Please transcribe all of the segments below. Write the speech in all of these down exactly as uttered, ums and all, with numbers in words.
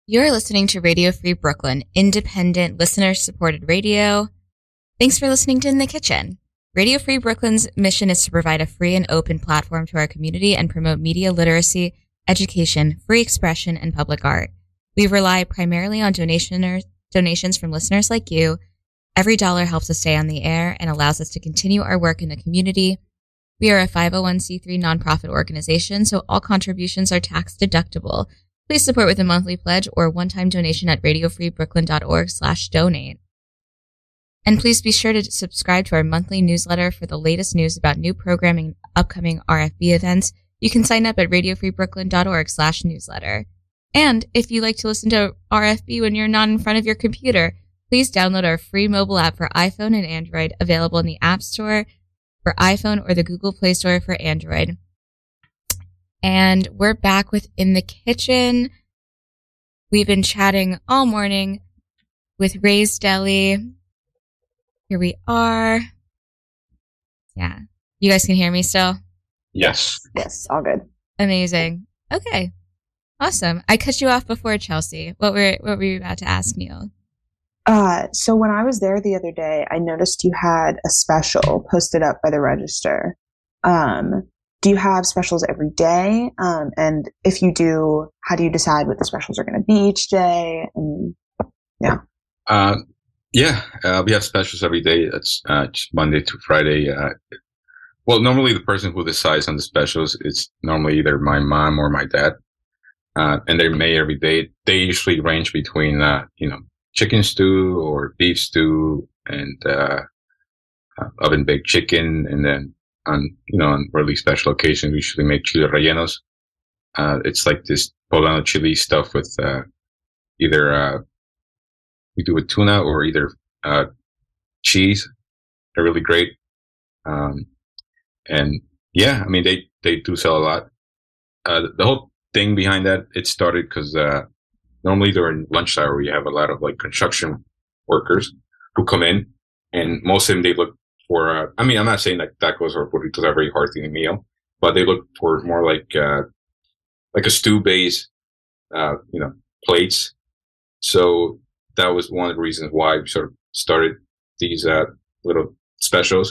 You're listening to Radio Free Brooklyn, independent, listener-supported radio. Thanks for listening to In the Kitchen. Radio Free Brooklyn's mission is to provide a free and open platform to our community and promote media literacy, education, free expression, and public art. We rely primarily on donation donations from listeners like you. Every dollar helps us stay on the air and allows us to continue our work in the community. We are a five oh one c three nonprofit organization, so all contributions are tax deductible. Please support with a monthly pledge or one-time donation at radiofreebrooklyn.org slash donate. And please be sure to subscribe to our monthly newsletter for the latest news about new programming and upcoming R F B events. You can sign up at radiofreebrooklyn.org slash newsletter. And if you like to listen to R F B when you're not in front of your computer, please download our free mobile app for iPhone and Android, available in the App Store for iPhone or the Google Play Store for Android. And we're back with In the Kitchen. We've been chatting all morning with Ray's Deli. Here we are. Yeah. You guys can hear me still? Yes. Yes, all good. Amazing. Okay. Awesome. I cut you off before, Chelsea. What were what were you about to ask, Neil? Uh, so when I was there the other day, I noticed you had a special posted up by the Register. Um, do you have specials every day? Um, and if you do, how do you decide what the specials are going to be each day? And yeah. Uh, yeah, uh, we have specials every day. It's uh, just Monday to Friday. Uh, well, normally the person who decides on the specials, it's normally either my mom or my dad. Uh, and they're made every day. They usually range between, uh, you know, chicken stew or beef stew and uh, uh, oven baked chicken, and then on you know on really special occasions we usually make chili rellenos. Uh, it's like this poblano chili stuff with uh, either uh, we do with tuna or either uh, cheese. They're really great, um, and yeah, I mean they they do sell a lot. Uh, the whole thing behind that, it started because uh, normally during lunch hour, we have a lot of like construction workers who come in, and most of them, they look for, uh, I mean, I'm not saying that tacos or burritos are very hard to meal, but they look for more like, uh, like a stew base, uh, you know, plates. So that was one of the reasons why we sort of started these, uh, little specials.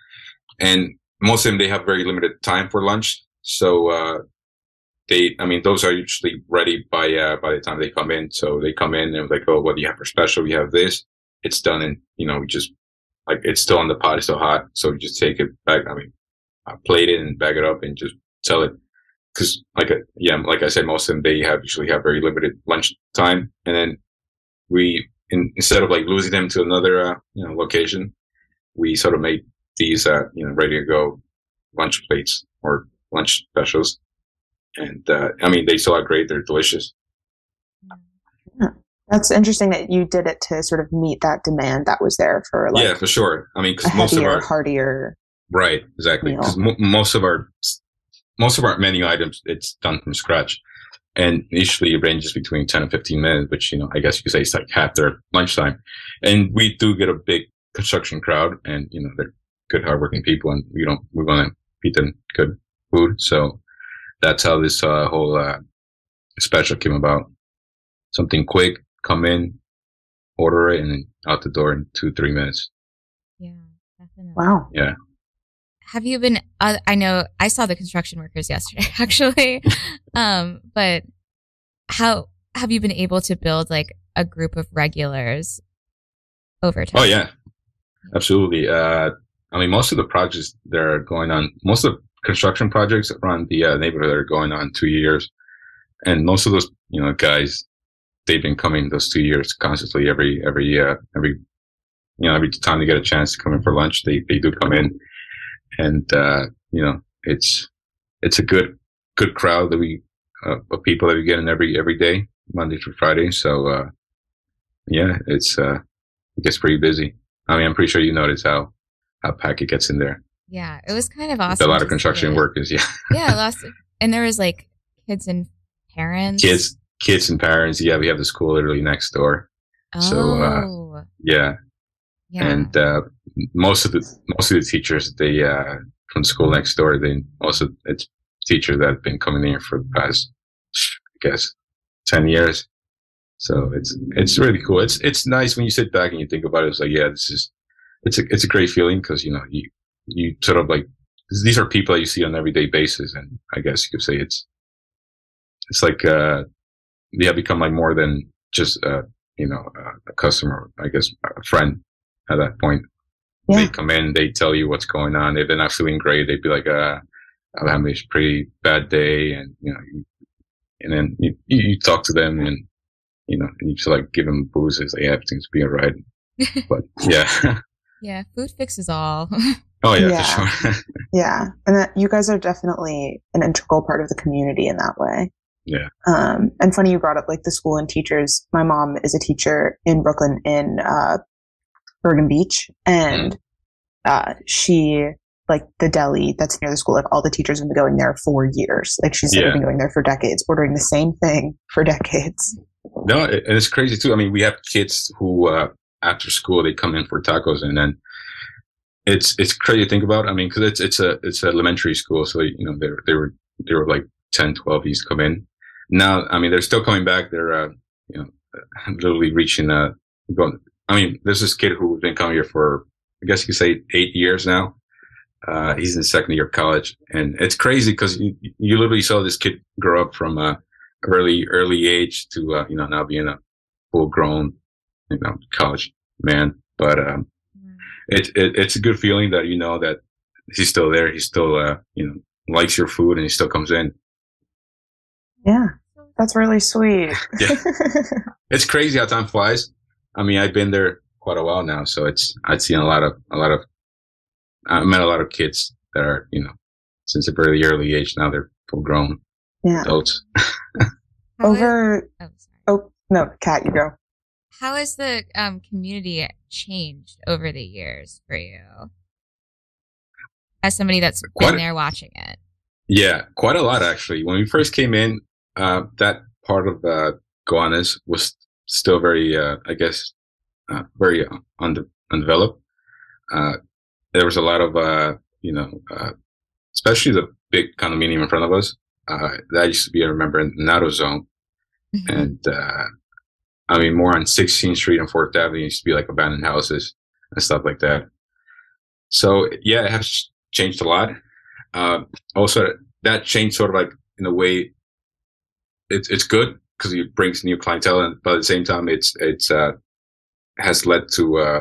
And most of them, they have very limited time for lunch. So, uh, They, I mean, those are usually ready by, uh, by the time they come in. So they come in and like, oh, what do you have for special? We have this. It's done. And, you know, we just like, it's still on the pot. It's still hot. So we just take it back. I mean, uh, plate it and bag it up and just sell it. Cause like, a, yeah, like I said, most of them, they have usually have very limited lunch time. And then we, in, instead of like losing them to another, uh, you know, location, we sort of made these, uh, you know, ready to go lunch plates or lunch specials. And, uh, I mean, they still are great. They're delicious. Yeah. That's interesting that you did it to sort of meet that demand that was there for like. Yeah, for sure. I mean, a cause most heavier, of our. heartier. Right. Exactly. Cause mo- most of our, most of our menu items, it's done from scratch. And usually it ranges between ten and fifteen minutes, which, you know, I guess you could say it's like half their lunchtime. And we do get a big construction crowd, and, you know, they're good, hardworking people, and we don't, we want to feed them good food. So, that's how this uh, whole uh, special came about. Something quick, come in, order it, and then out the door in two, three minutes. Yeah, definitely. Wow. Yeah. Have you been, uh, I know I saw the construction workers yesterday, actually. um, but how have you been able to build like a group of regulars over time? Oh, yeah. Absolutely. Uh, I mean, most of the projects that are going on, most of the construction projects around the uh, neighborhood are going on two years. And most of those, you know, guys, they've been coming those two years constantly every, every, uh, every, you know, every time they get a chance to come in for lunch, they, they do come in. And, uh, you know, it's, it's a good, good crowd that we, uh, of people that we get in every, every day, Monday through Friday. So, uh, yeah, it's, uh, it gets pretty busy. I mean, I'm pretty sure you notice how, how packed it gets in there. Yeah, it was kind of awesome. A lot of construction workers, yeah. Yeah, lots of, and there was like kids and parents. Kids, kids and parents. Yeah, we have the school literally next door. Oh. So, uh, yeah. Yeah. And uh, most of the most of the teachers, they uh, from school next door, they also it's teachers that have been coming in for the past, I guess, ten years. So it's it's really cool. It's it's nice when you sit back and you think about it. It's like, yeah, this is it's a it's a great feeling because you know you you sort of like these are people that you see on an everyday basis, and I guess you could say it's it's like uh they have become like more than just uh you know uh, a customer. I guess a friend at that point. Yeah. They come in, they tell you what's going on. If they're not feeling great, they'd be like, uh, I'm having a pretty bad day. And, you know, you, and then you, you talk to them and, you know, and you just like give them booze. It's like, yeah, everything's being all right. But yeah. Yeah. Food fixes all. Oh yeah, yeah. for sure. Yeah. And that you guys are definitely an integral part of the community in that way. Yeah. Um, and funny you brought up like the school and teachers. My mom is a teacher in Brooklyn in, uh, Bergen Beach, and uh, she, like the deli that's near the school, like all the teachers have been going there for years. Like she's yeah. been going there for decades, ordering the same thing for decades. No, and it's crazy too. I mean, we have kids who uh, after school they come in for tacos, and then it's it's crazy to think about. I mean, because it's it's a it's an elementary school, so you know they they were they were like ten, twelve used to come in. Now, I mean, they're still coming back. They're uh, you know literally reaching uh going. I mean, there's this kid who's been coming here for, I guess you could say, eight years now. Uh, he's in second year of college. And it's crazy because you, you literally saw this kid grow up from a early, early age to, uh, you know, now being a full grown, you know, college man. But, um, mm. it, it, it's a good feeling that, you know, that he's still there. He still, uh, you know, likes your food and he still comes in. Yeah. That's really sweet. Yeah. It's crazy how time flies. I mean, I've been there quite a while now, so it's, I've seen a lot of, a lot of, I met a lot of kids that are, you know, since a very early age, now they're full grown yeah. adults. Over, is, oh, oh, no, Kat, you go. How has the um, community changed over the years for you? As somebody that's quite been there watching it. Yeah, quite a lot, actually. When we first came in, uh, that part of, uh, Gowanus was still very, uh, I guess, uh, very unde- undeveloped. Uh, there was a lot of, uh, you know, uh, especially the big condominium in front of us. Uh, that used to be, I remember, in Nato Zone. Mm-hmm. And, uh, I mean, more on sixteenth Street and fourth Avenue used to be like abandoned houses and stuff like that. So, yeah, it has changed a lot. Uh, also, that changed sort of like, in a way, it's, it's good. Because it brings new clientele, and but at the same time, it's it's uh has led to uh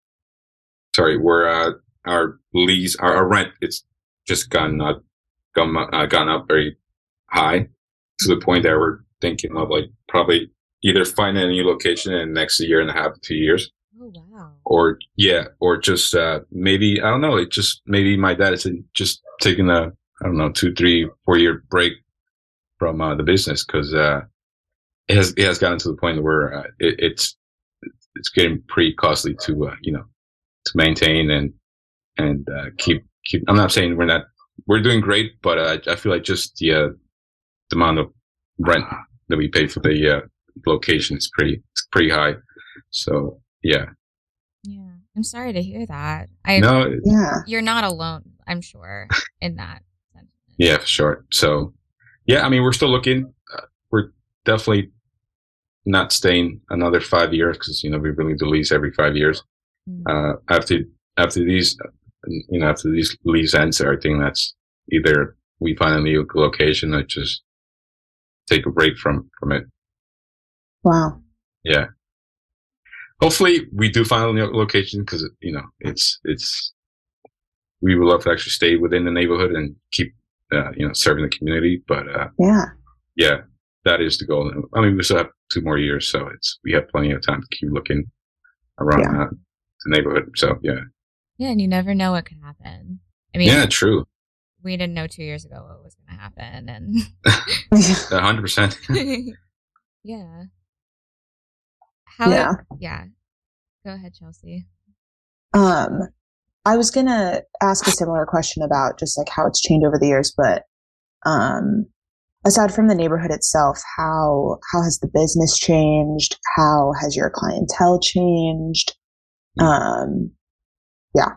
sorry, where uh, our lease, our, our rent, it's just gone up, gone uh, gone up very high to the point that we're thinking of like probably either finding a new location in the next year and a half, two years. Oh wow! Or yeah, or just uh maybe I don't know. It just maybe my dad is just taking a I don't know two, three, four year break from uh, the business because. uh It has it has gotten to the point where uh, it, it's it's getting pretty costly to uh, you know to maintain and and uh, keep keep. I'm not saying we're not we're doing great, but uh, I feel like just the uh, the amount of rent that we pay for the uh, location is pretty it's pretty high. So yeah. Yeah, I'm sorry to hear that. I no, yeah, you're not alone. I'm sure in that sentiment. Yeah, for sure. So yeah, I mean we're still looking. Uh, we're definitely not staying another five years because you know we renew the lease every five years. Mm. Uh, after after these, you know, after these lease ends, I think that's either we find a new location or just take a break from from it. Wow. Yeah. Hopefully, we do find a new location because you know it's it's we would love to actually stay within the neighborhood and keep uh, you know serving the community. But uh, yeah, yeah. That is the goal. I mean, we still have two more years, so it's we have plenty of time to keep looking around yeah. uh, the neighborhood. So yeah, yeah, and you never know what could happen. I mean, yeah, true. We didn't know two years ago what was going to happen, and a hundred percent. Yeah. How? Yeah. It, yeah. Go ahead, Chelsea. Um, I was gonna ask a similar question about just like how it's changed over the years, but um. aside from the neighborhood itself, how how has the business changed? How has your clientele changed? Um, yeah.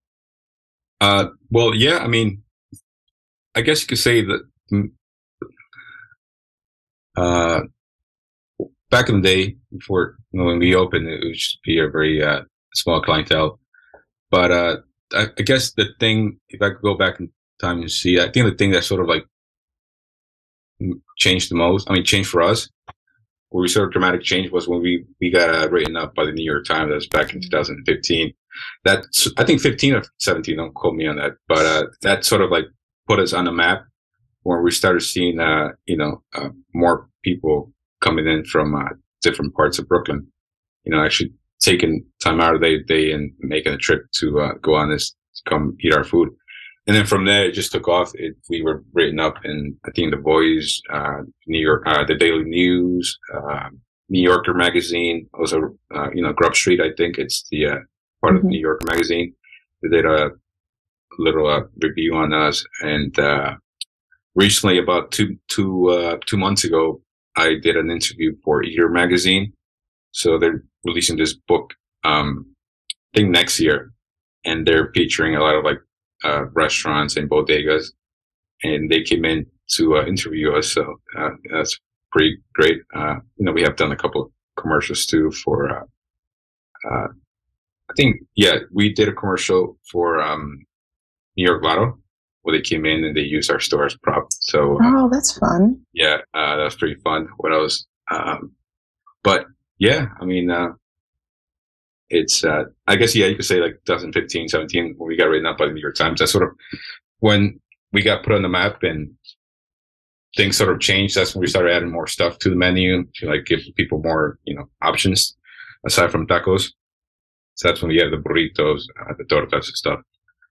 Uh, well, yeah. I mean, I guess you could say that. Uh, back in the day, before, you know, when we opened, it would just be a very uh, small clientele. But uh, I, I guess the thing, if I could go back in time and see, I think the thing that sort of like changed the most, I mean, changed for us, where we saw a dramatic change was when we, we got uh, written up by the New York Times. That was back in two thousand fifteen. That's, I think fifteen or seventeen, don't quote me on that. But uh, that sort of like put us on the map where we started seeing, uh, you know, uh, more people coming in from uh, different parts of Brooklyn, you know, actually taking time out of their day and making a trip to uh, go on this, to come eat our food. And then from there, it just took off. It, we were written up in, I think, The Voice, uh, New York, uh, the Daily News, uh, New Yorker magazine, also, uh, you know, Grub Street, I think it's the uh, part mm-hmm. of New Yorker magazine. They did a little uh, review on us. And uh, recently, about two, two, uh, two months ago, I did an interview for Eater magazine. So they're releasing this book, um, I think next year. And they're featuring a lot of like, Uh, restaurants and bodegas, and they came in to uh, interview us. So uh, that's pretty great. Uh, you know, we have done a couple of commercials too for. Uh, uh, I think yeah, we did a commercial for um, New York Lotto where they came in and they used our store as prop. So uh, oh, that's fun. Yeah, uh, that was pretty fun. What else? Um, but yeah, I mean. Uh, It's, uh, I guess, yeah, you could say like twenty fifteen, seventeen, when we got written up by the New York Times. That's sort of when we got put on the map and things sort of changed. That's when we started adding more stuff to the menu to like give people more, you know, options aside from tacos. So that's when we had the burritos, uh, the tortas and stuff.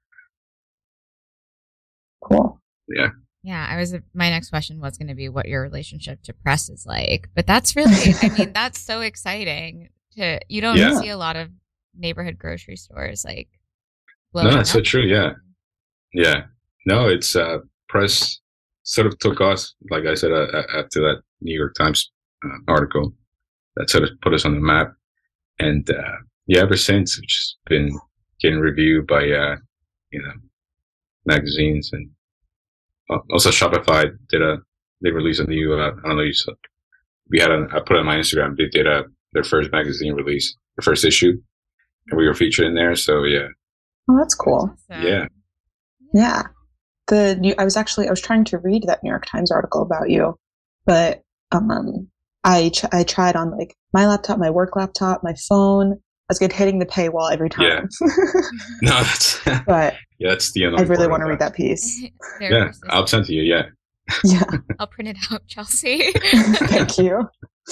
Cool. Yeah. Yeah, I was. My next question was going to be what your relationship to press is like, but that's really, I mean, that's so exciting. To, you don't yeah. see a lot of neighborhood grocery stores like. No, that's so true. Yeah, yeah. No, it's uh, press sort of took us, like I said, uh, after that New York Times uh, article, that sort of put us on the map, and uh, yeah, ever since it's just been getting reviewed by uh, you know magazines, and also Shopify did a they released a new uh, I don't know you saw, we had a, I put it on my Instagram, they did a their first magazine release, the first issue, and we were featured in there. So yeah. Oh, that's cool. Awesome. Yeah. Yeah. The new, I was actually I was trying to read that New York Times article about you, but um, I ch- I tried on like my laptop, my work laptop, my phone. I was good hitting the paywall every time. Yeah. No, that's but yeah, that's the. I really want to read that piece. Yeah, I'll send to you. Yeah. Yeah. I'll print it out, Chelsea. Thank you.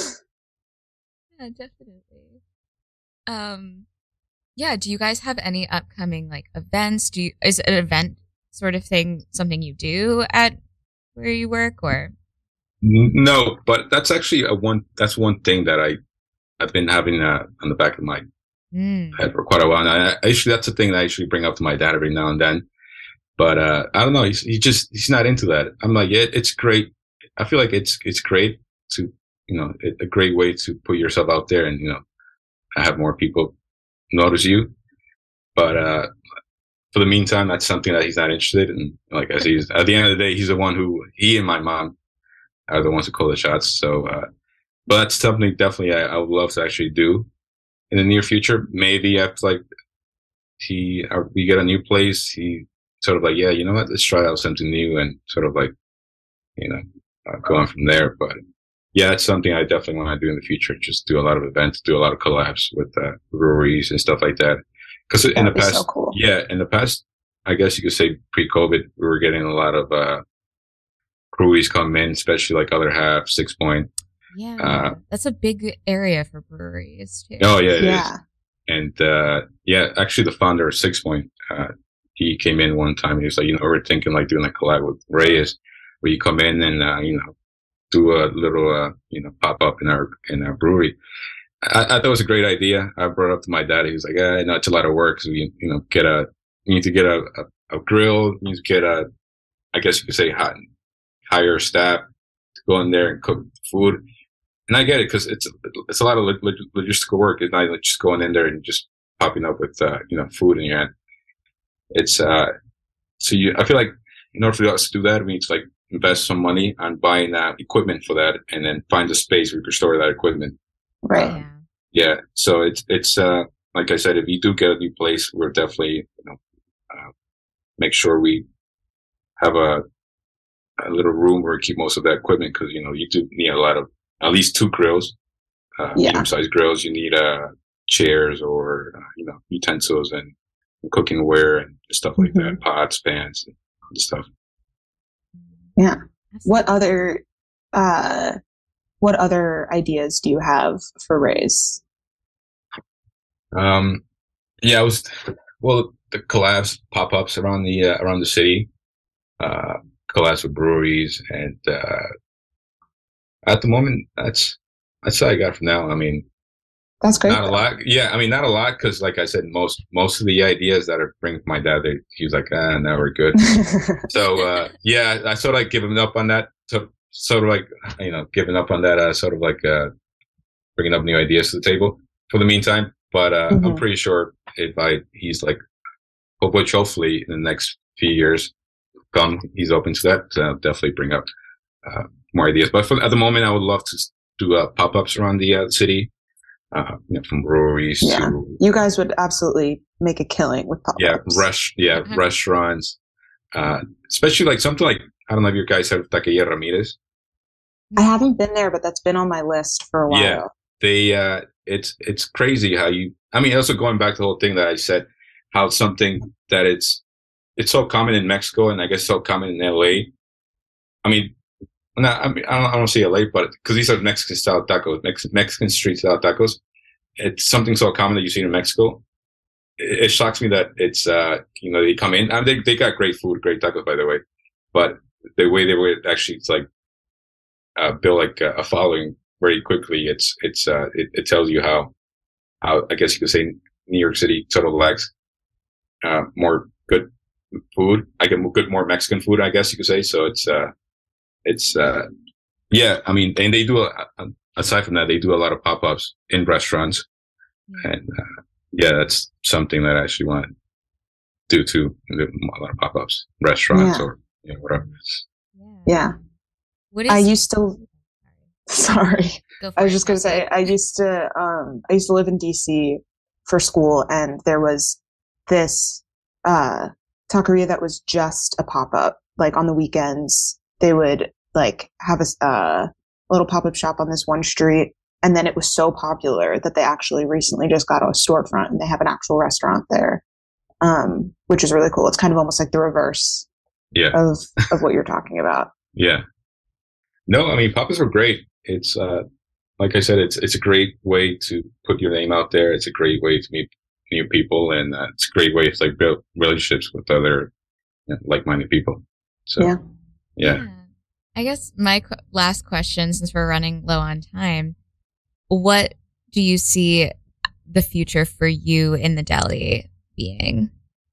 Yeah, definitely. Um, yeah. Do you guys have any upcoming like events? Do you is an event sort of thing something you do at where you work, or? No, but that's actually a one. That's one thing that I I've been having uh, on the back of my mm. head for quite a while. And I, actually, that's a thing that I actually bring up to my dad every now and then. But uh, I don't know. He's he just he's not into that. I'm like, yeah, it's great. I feel like it's it's great to. You know, a great way to put yourself out there and, you know, have more people notice you. But, uh, for the meantime, that's something that he's not interested in. Like I said, at the end of the day, he's the one who, he and my mom are the ones who call the shots. So, uh, but that's something definitely I, I would love to actually do in the near future. Maybe after like he, or we get a new place, he sort of like, yeah, you know what, let's try out something new and sort of like, you know, uh, go on from there. But, yeah, that's something I definitely want to do in the future. Just do a lot of events, do a lot of collabs with uh, breweries and stuff like that. Because in the past, so cool. yeah, in the past, I guess you could say pre-COVID, we were getting a lot of uh, breweries come in, especially like Other Half, Six Point. Yeah, uh, that's a big area for breweries too. Oh yeah, it yeah. is. And uh, yeah, actually, the founder of Six Point, uh, he came in one time and he was like, you know, we're thinking like doing a collab with Reyes, where you come in and uh, you know. do a little, uh, you know, pop up in our, in our brewery. I, I thought it was a great idea. I brought it up to my dad. He was like, eh, no, it's a lot of work. So we, you know, get a, you need to get a, a, a grill. You need to get a, I guess you could say hot, hire staff to go in there and cook food. And I get it because it's, it's a lot of log- logistical work. It's not like just going in there and just popping up with, uh, you know, food in your hand. It's, uh, so you, I feel like in order for us to do that, we need to like invest some money on buying uh, equipment for that, and then find a space where we could store that equipment. Right. Um, yeah. So it's it's uh, like I said, if you do get a new place, we're definitely you know uh, make sure we have a a little room where we keep most of that equipment, because you know you do need a lot of at least two grills, uh, Yeah. medium-sized grills. You need uh, chairs or uh, you know utensils and cooking ware and stuff like Mhm. that, pots, pans, and stuff. Yeah. What other uh what other ideas do you have for Rays? Um, yeah, I was well the collabs, pop-ups around the uh, around the city, uh, collabs with breweries, and uh, at the moment, that's that's all I got for now. I mean, That's great. not a lot. Yeah, I mean, not a lot, because like I said, most most of the ideas that are bringing from my dad, they, he was like, ah, no, we're good. So uh, yeah, I sort of like given up on that. So sort of like you know, giving up on that. Uh, sort of like uh, bringing up new ideas to the table for the meantime. But uh, I'm Mhm. pretty sure if I, he's like, which hopefully in the next few years, come, he's open to that. Uh, definitely bring up uh, more ideas. But for, at the moment, I would love to do uh, pop ups around the uh, city, uh, you know, from breweries Yeah. to You guys would absolutely make a killing with pop-ups. yeah, rush, yeah, Mhm. restaurants, uh, especially like something like I don't know if you guys have Taqueria Ramirez. I haven't been there, but that's been on my list for a while. Yeah. They uh, it's it's crazy how you. I mean, also going back to the whole thing that I said, how something that it's it's so common in Mexico and I guess so common in L A. I mean, not, I mean, I don't, I don't say L A, but because these are Mexican style tacos, Mex- Mexican street style tacos. It's something so common that you see in Mexico. It, it shocks me that it's uh, you know, they come in. I mean, they they got great food, great tacos, by the way, but the way they were actually, it's like uh, build like a, a following very quickly. It's it's uh, it, it tells you how how I guess you could say New York City sort of lacks uh, more good food. I get good more Mexican food, I guess you could say. So it's uh, it's uh, yeah. I mean, and they do a, a, aside from that, they do a lot of pop ups in restaurants, Yeah. and uh, yeah, that's something that I actually want to do too. Do a lot of pop ups, restaurants Yeah. or you know, whatever. Yeah. What is I used to sorry. Go for I was it, just gonna Kelsey. say I used to um I used to live in D C for school, and there was this uh taqueria that was just a pop up. Like on the weekends, they would like have a uh, little pop up shop on this one street, and then it was so popular that they actually recently just got a storefront and they have an actual restaurant there, um, which is really cool. It's kind of almost like the reverse Yeah. of of what you're talking about. Yeah. No, I mean, pop-ups are great. It's, uh, like I said, it's, it's a great way to put your name out there. It's a great way to meet new people, and uh, it's a great way to like build relationships with other you know, like-minded people. So, Yeah. yeah. I guess my qu- last question, since we're running low on time, what do you see the future for you in the deli being?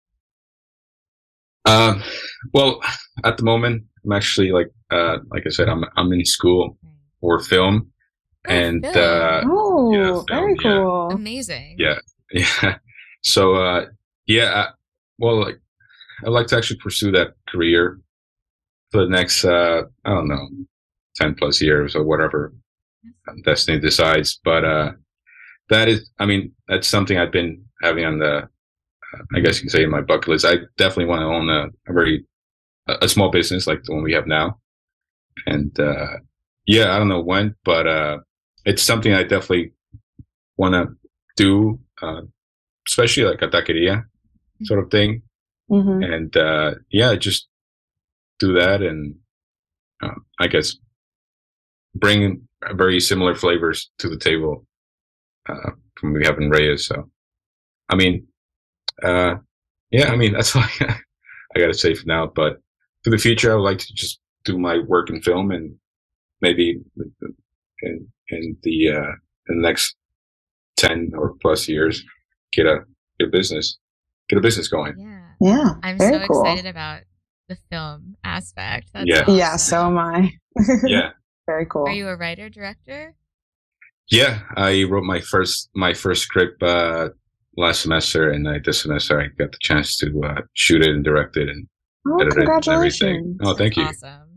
Um, well, at the moment, I'm actually like, uh, like I said, I'm, I'm in school for film, and, film. uh, Oh, yeah, film, very yeah. cool. Amazing. yeah, yeah. So, uh, yeah, uh, well, like, I'd like to actually pursue that career for the next, uh, I don't know, ten plus years or whatever destiny decides. But, uh, that is, I mean, that's something I've been having on the, uh, I guess you can say in my bucket list. I definitely want to own a, a very, a, a small business like the one we have now. And, uh, yeah, I don't know when, but, uh, it's something I definitely want to do, uh, especially like a taqueria sort of thing. hmm And, uh, yeah, just do that. And, uh, I guess bring very similar flavors to the table, uh, from what we have in Reyes. So, I mean, uh, yeah, I mean, that's all I, I got to say for now. But for the future, I would like to just do my work in film, and maybe in, in the, uh, in the next ten or plus years, get a, get a business, get a business going. Yeah. Yeah, I'm very so cool. excited about the film aspect. That's Yeah. awesome. Yeah, so am I. Yeah. Very cool. Are you a writer director? Yeah. I wrote my first, my first script, uh, last semester, and I, this semester I got the chance to, uh, shoot it and direct it and Oh, edit it and everything. congratulations. Oh, thank you. That's awesome.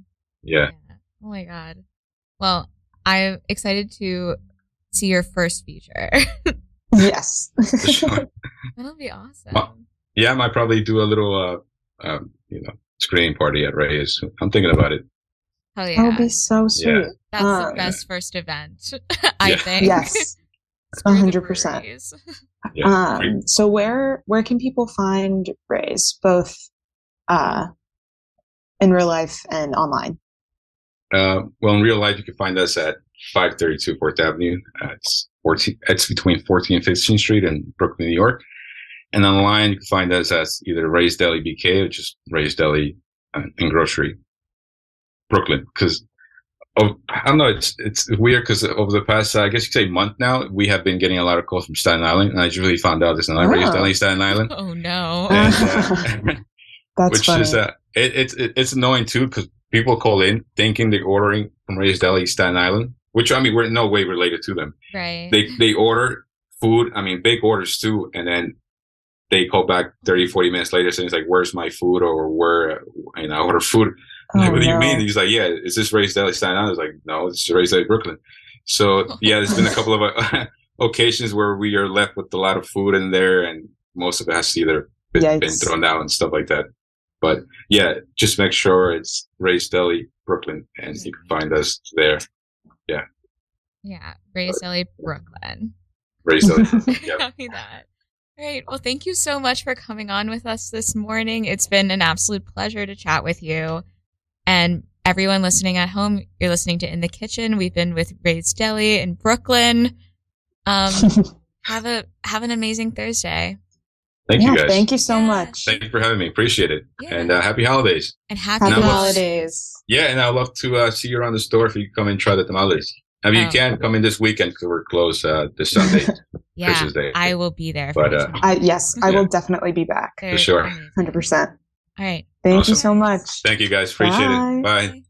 Yeah. yeah. Oh my God. Well, I'm excited to see your first feature. Yes. Sure. That'll be awesome. Well, yeah, I might probably do a little, uh, um, you know, screening party at Reyes. I'm thinking about it. Oh yeah. That would be so sweet. Yeah. That's Um, the best first event, I Yeah. think. Yes. Screw A the hundred percent. breweries. Yeah. Free- Um, so where where can people find Reyes, both uh, in real life and online? Uh, well, in real life, you can find us at five thirty-two Fourth Avenue. Uh, it's fourteen. It's between fourteenth and fifteenth Street in Brooklyn, New York. And online, you can find us as either Reyes Deli B K or just Reyes Deli uh, and Grocery, Brooklyn. Because oh, I don't know, it's it's weird because over the past, uh, I guess you could say, month now, we have been getting a lot of calls from Staten Island, and I just really found out there's another Oh. Reyes Deli in Staten Island. Oh no. And, uh, That's which funny. is uh, it, it's it, it's annoying too because people call in thinking they're ordering from Reyes Deli Staten Island, which I mean we're in no way related to them. Right. They they order food, I mean big orders too, and then they call back thirty, forty minutes later saying it's like, "Where's my food?" or "Where you know I order food." I'm like, Oh, what do you no. mean? He's like, "Yeah, is this Reyes Deli Staten Island?" I was like, "No, it's Reyes Deli Brooklyn." So yeah, there's been a couple of uh, occasions where we are left with a lot of food in there, and most of it has either been, been Yikes. thrown out and stuff like that. But yeah, just make sure it's Reyes Deli Brooklyn, and you can find us there. Yeah. Reyes Deli Brooklyn. Reyes Deli. Yeah. Copy that. All right. Well, thank you so much for coming on with us this morning. It's been an absolute pleasure to chat with you. And everyone listening at home, you're listening to In the Kitchen. We've been with Reyes Deli in Brooklyn. Um, have a have an amazing Thursday. Thank yeah, you guys. thank you so Yeah. much. Thank you for having me. Appreciate it. Yeah. And uh, happy holidays. And happy, Happy Now, holidays. Yeah, and I'd love to uh, see you around the store if you come and try the tamales. I mean, Oh. you can come in this weekend because we're closed uh, this Sunday. Yeah, Christmas Day. I will be there. But, for uh, this I, meeting. yes, I Yeah. will definitely be back. They're sure. amazing. one hundred percent. All right. Thank Awesome. you so much. Thank you guys. Appreciate Bye. it. Bye. Bye.